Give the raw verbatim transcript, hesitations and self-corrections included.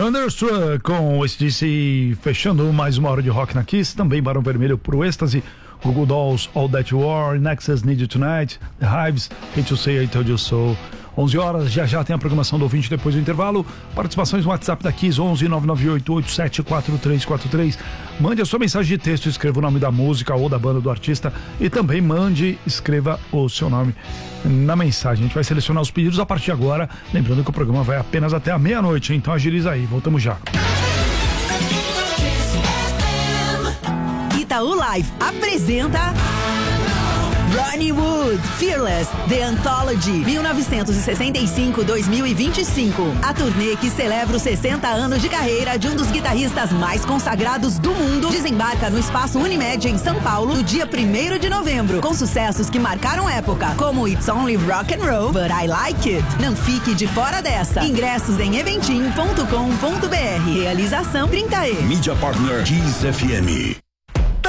Thunderstruck com o A C D C fechando mais uma hora de rock na Kiss. Também Barão Vermelho pro êxtase, Google Dolls, All That You Are, Nexus, Need You Tonight, The Hives, Hate to Say I Told You So. onze horas, já já tem a programação do ouvinte depois do intervalo. Participações no WhatsApp da Kiss, onze nove nove oito oito sete quatro três quatro três. Mande a sua mensagem de texto, escreva o nome da música ou da banda do artista e também mande, escreva o seu nome na mensagem. A gente vai selecionar os pedidos a partir de agora, lembrando que o programa vai apenas até a meia-noite, então agiliza aí, voltamos já. Itaú Live apresenta Ronnie Wood, Fearless, The Anthology, mil novecentos e sessenta e cinco a dois mil e vinte e cinco. A turnê que celebra os sessenta anos de carreira de um dos guitarristas mais consagrados do mundo desembarca no Espaço Unimed em São Paulo no dia primeiro de novembro, com sucessos que marcaram época, como It's Only Rock and Roll, But I Like It. Não fique de fora dessa. Ingressos em eventim ponto com ponto br. Realização trinta E. Mídia Partner Kiss F M.